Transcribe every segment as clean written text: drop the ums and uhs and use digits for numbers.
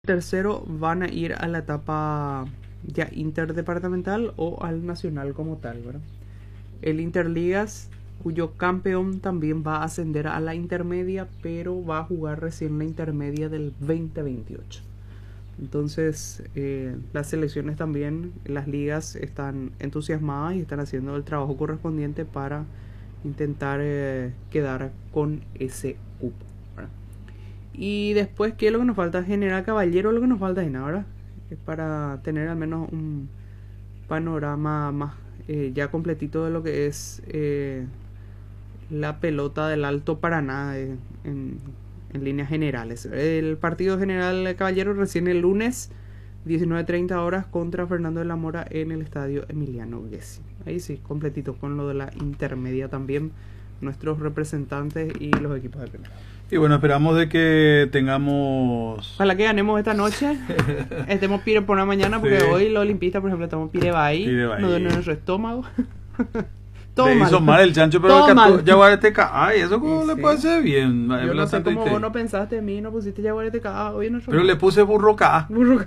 tercero van a ir a la etapa ya interdepartamental o al nacional como tal, ¿verdad? El Interligas, cuyo campeón también va a ascender a la intermedia, pero va a jugar recién la intermedia del 2028. Entonces, las selecciones también, las ligas están entusiasmadas y están haciendo el trabajo correspondiente para intentar quedar con ese cupo, ¿verdad? Y después, ¿qué es lo que nos falta? General Caballero, lo que nos falta es nada, ¿verdad? Es para tener al menos un panorama más ya completito de lo que es la pelota del Alto Paraná en líneas generales. El partido general Caballero recién el lunes 19:30 horas contra Fernando de la Mora en el estadio Emiliano Gessi. Ahí sí, completito con lo de la intermedia también, nuestros representantes y los equipos de primera. Y bueno, esperamos de que tengamos... Ojalá que ganemos esta noche. Estemos pire por la mañana, porque sí. Hoy los olimpistas, por ejemplo, estamos pire bahí. No duele nuestro estómago. Todo le mal. Hizo mal el chancho, pero Yaguareteca. Ay, eso como sí. Le puede hacer bien. Yo no sé cómo vos no pensaste en mí, no pusiste Yaguareteca. Hoy no. Pero le puse Burroca.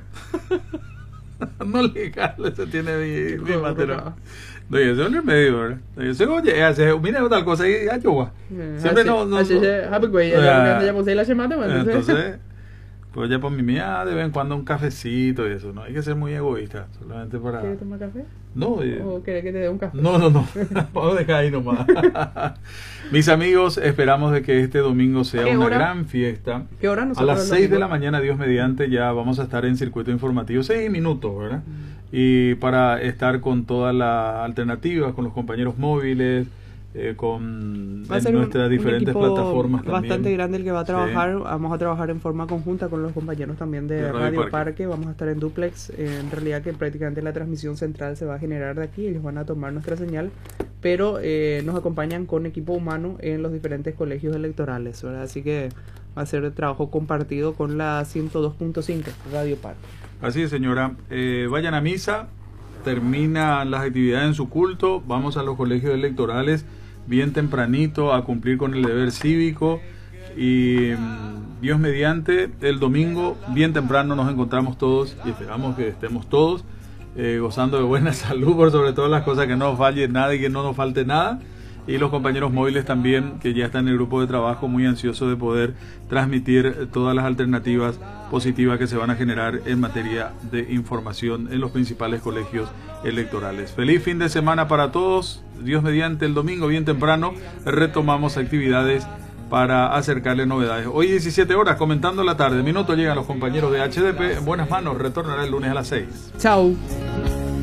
No legal, eso tiene bien material. No, yo soy en el medio, ¿verdad? Yo soy oye, mira tal cosa y ayuda. Siempre no. Entonces, pues ya por mi mía de vez en cuando un cafecito y eso, ¿no? Hay que ser muy egoísta, solamente para... ¿Quieres tomar café? No. ¿O querés que te dé un café? No. Vamos a dejar ahí nomás. Mis amigos, esperamos de que este domingo sea una gran fiesta. ¿Qué hora? A las 6 de la mañana, Dios mediante, ya vamos a estar en circuito informativo. 6 minutos, ¿verdad? Y para estar con todas las alternativas, con los compañeros móviles, con nuestras diferentes plataformas también. Bastante grande el que va a trabajar. Sí. Vamos a trabajar en forma conjunta con los compañeros también de Radio Parque. Vamos a estar en duplex. En realidad que prácticamente la transmisión central se va a generar de aquí. Ellos van a tomar nuestra señal, pero nos acompañan con equipo humano en los diferentes colegios electorales, ¿verdad? Así que va a ser el trabajo compartido con la 102.5 Radio Parque. Así es, señora. Vayan a misa, terminan las actividades en su culto, vamos a los colegios electorales bien tempranito a cumplir con el deber cívico y Dios mediante el domingo bien temprano nos encontramos todos y esperamos que estemos todos gozando de buena salud, por sobre todas las cosas, que no nos falle nada y que no nos falte nada. Y los compañeros móviles también, que ya están en el grupo de trabajo, muy ansiosos de poder transmitir todas las alternativas positivas que se van a generar en materia de información en los principales colegios electorales. Feliz fin de semana para todos. Dios mediante, el domingo bien temprano retomamos actividades para acercarles novedades. Hoy 17 horas, comentando la tarde. Minuto llegan los compañeros de HDP. En buenas manos, retornará el lunes a las 6. Chao.